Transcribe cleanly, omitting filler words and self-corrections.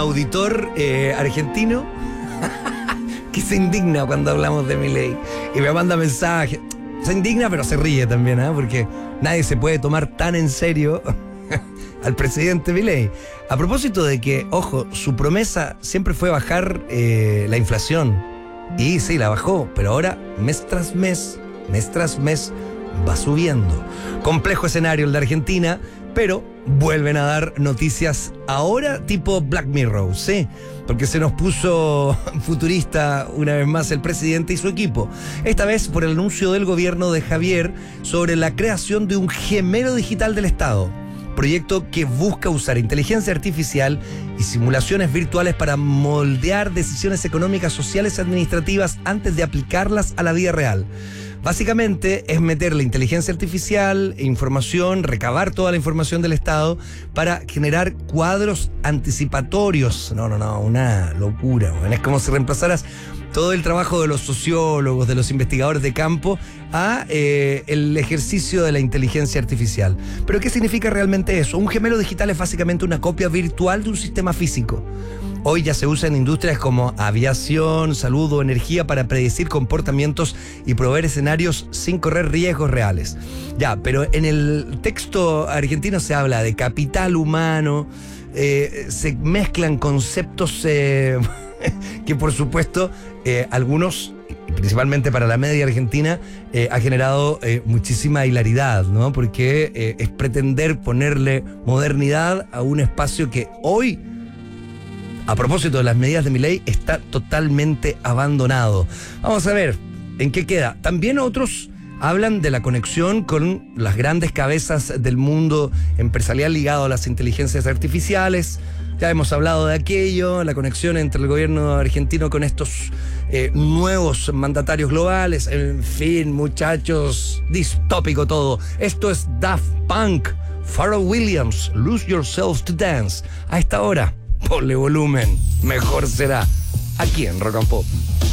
auditor argentino que se indigna cuando hablamos de Milei y me manda mensajes. Se indigna, pero se ríe también, porque nadie se puede tomar tan en serio al presidente Milei. A propósito de que, ojo, su promesa siempre fue bajar la inflación. Y sí, la bajó, pero ahora mes tras mes va subiendo. Complejo escenario el de Argentina, pero vuelven a dar noticias ahora tipo Black Mirror, ¿sí? Porque se nos puso futurista una vez más el presidente y su equipo. Esta vez por el anuncio del gobierno de Javier sobre la creación de un gemelo digital del Estado. Proyecto que busca usar inteligencia artificial y simulaciones virtuales para moldear decisiones económicas, sociales y administrativas antes de aplicarlas a la vida real. Básicamente es meter la inteligencia artificial, información, recabar toda la información del Estado para generar cuadros anticipatorios. No, una locura. Es como si reemplazaras todo el trabajo de los sociólogos, de los investigadores de campo, a el ejercicio de la inteligencia artificial. ¿Pero qué significa realmente eso? Un gemelo digital es básicamente una copia virtual de un sistema físico. Hoy ya se usa en industrias como aviación, salud o energía para predecir comportamientos y proveer escenarios sin correr riesgos reales. Ya, pero en el texto argentino se habla de capital humano, se mezclan conceptos que por supuesto algunos, principalmente para la media argentina, ha generado muchísima hilaridad, ¿no? Porque es pretender ponerle modernidad a un espacio que hoy, a propósito de las medidas de Milei, está totalmente abandonado. Vamos a ver en qué queda. También otros hablan de la conexión con las grandes cabezas del mundo empresarial ligado a las inteligencias artificiales. Ya hemos hablado de aquello, la conexión entre el gobierno argentino con estos nuevos mandatarios globales. En fin, muchachos, distópico todo. Esto es Daft Punk, Pharrell Williams, Lose Yourself to Dance. A esta hora, ponle volumen, mejor será, aquí en Rock and Pop.